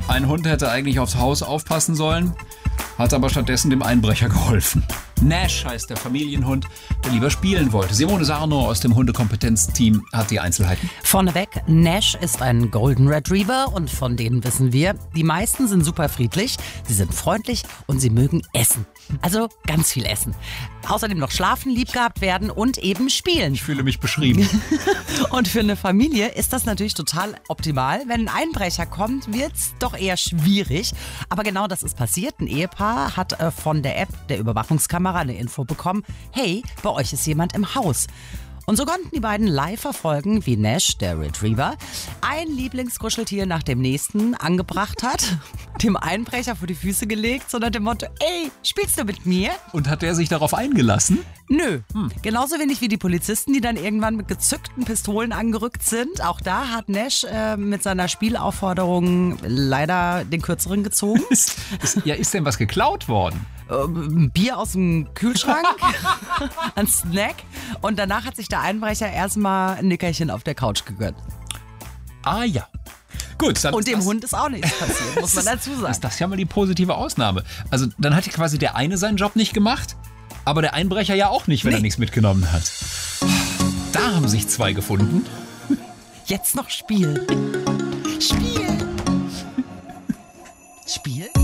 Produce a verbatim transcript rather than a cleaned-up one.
Ein Hund hätte eigentlich aufs Haus aufpassen sollen, hat aber stattdessen dem Einbrecher geholfen. Nash heißt der Familienhund, der lieber spielen wollte. Simone Sarno aus dem Hundekompetenzteam hat die Einzelheiten. Vorneweg, Nash ist ein Golden Retriever und von denen wissen wir, die meisten sind super friedlich, sie sind freundlich und sie mögen essen. Also ganz viel essen. Außerdem noch schlafen, lieb gehabt werden und eben spielen. Ich fühle mich beschrieben. Und für eine Familie ist das natürlich total optimal. Wenn ein Einbrecher kommt, wird's doch eher schwierig. Aber genau das ist passiert. Ein Ehepaar hat äh, von der App der Überwachungskamera eine Info bekommen. Hey, bei euch ist jemand im Haus. Und so konnten die beiden live verfolgen, wie Nash, der Retriever, ein Lieblingskuscheltier nach dem nächsten angebracht hat, dem Einbrecher vor die Füße gelegt, so nach dem Motto, ey, spielst du mit mir? Und hat der sich darauf eingelassen? Nö. Hm. Genauso wenig wie die Polizisten, die dann irgendwann mit gezückten Pistolen angerückt sind. Auch da hat Nash äh, mit seiner Spielaufforderung leider den Kürzeren gezogen. Ist, ist, ja, ist denn was geklaut worden? Ein Bier aus dem Kühlschrank, ein Snack und danach hat sich der Einbrecher erstmal ein Nickerchen auf der Couch gegönnt. Ah ja. Gut, dann und dem das, Hund ist auch nichts passiert, muss man dazu sagen. Ist das ja mal die positive Ausnahme. Also dann hat ja quasi der eine seinen Job nicht gemacht, aber der Einbrecher ja auch nicht, wenn nee. er nichts mitgenommen hat. Da haben sich zwei gefunden. Jetzt noch Spiel. Spiel. Spiel?